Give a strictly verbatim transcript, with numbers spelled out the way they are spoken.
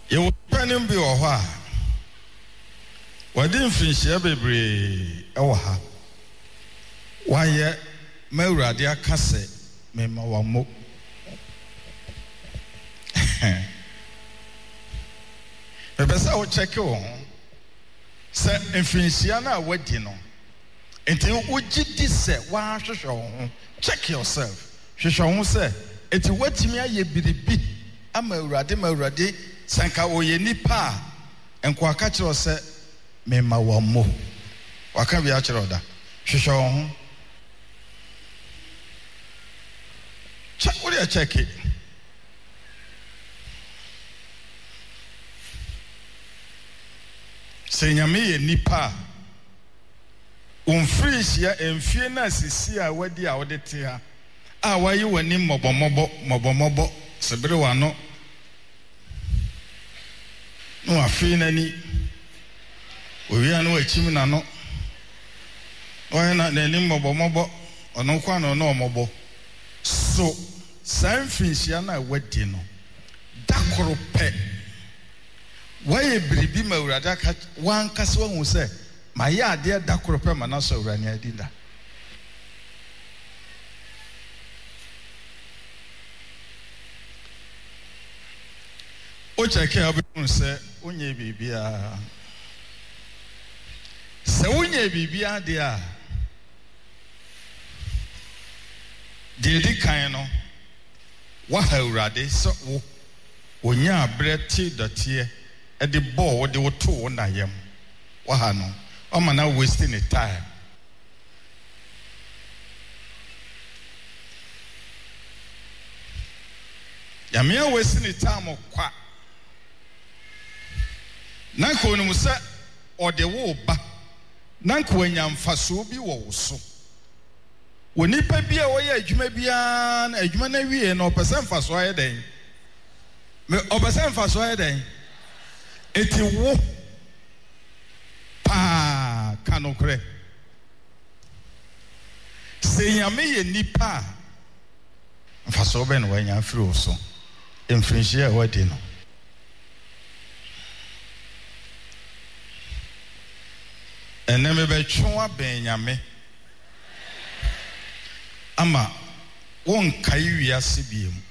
You penning be or why? Why didn't finish every hour? Why yet, Mera dear Casse, Mema Wamo. The best I will check you on. Say, and Finchiana wedding on. Until would you say, why show? Check yourself. She shall say, it's what me I be the bit. I'm a radima radi, Sanka oye nipa, and Quacacho said, Mema Wamo. What can be actual order? She shall. Check what you check it. Say Yami nipa. Umfresh ya emfiena sisi a wadi a wodete ha. Ah why you wani mobomobo mobomobo sebere wano. No afi nani. Owi anu achim na no. Oya na nani mobomobo ono kwa no no mobo. So san finchia na wadi no. Dakoro pe. Why bribi mawurada ka wan kase wan say my yard dear dakoro pe manaso urania dinda. O check e say onye bibia. Se onye bibia dia. De di kan no wa ha urade so wo onya abreti dotie e de ball de wo to na yam wa ha no o ma na wasting the time. Ya me wasting the time kwa na ko no musa o de wo ba na ko anya mfaso bi wo wo so woni pa bia wo ye adwuma bia na adwuma na wie na opese mfaso aye den me opese mfaso aye den eti wo pa kanokre se nyame ye nipa mfaso be no wanya afiri wo so emfinhie a wadi no eneme be twwa ben nyame ama won kai wiase biem